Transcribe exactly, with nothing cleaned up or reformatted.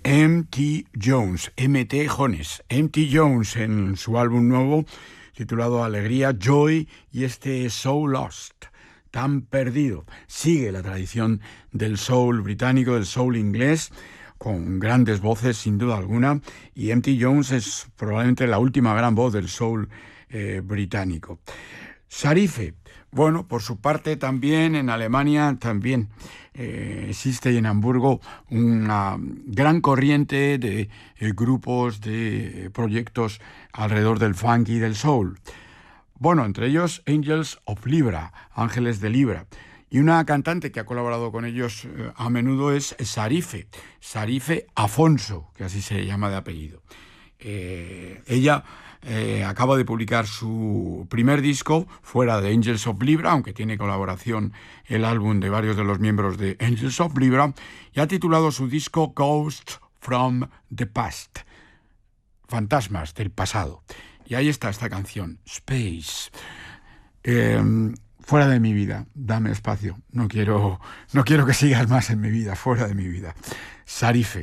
M T Jones, M T Jones, M T Jones en su álbum nuevo titulado Alegría, Joy y este So Lost, tan perdido. Sigue la tradición del soul británico, del soul inglés, con grandes voces sin duda alguna, y M T Jones es probablemente la última gran voz del soul eh, británico. Sharife, bueno, por su parte también en Alemania también eh, existe en Hamburgo una gran corriente de eh, grupos, de eh, proyectos alrededor del funk y del soul. Bueno, entre ellos Angels of Libra, Ángeles de Libra. Y una cantante que ha colaborado con ellos eh, a menudo es Sharife, Sharife Afonso, que así se llama de apellido. Eh, ella eh, acaba de publicar su primer disco fuera de Angels of Libra, aunque tiene colaboración el álbum de varios de los miembros de Angels of Libra, y ha titulado su disco Ghosts from the Past, Fantasmas del pasado. Y ahí está esta canción, Space. Eh, fuera de mi vida, dame espacio. No quiero, no quiero que sigas más en mi vida, fuera de mi vida. Sharife.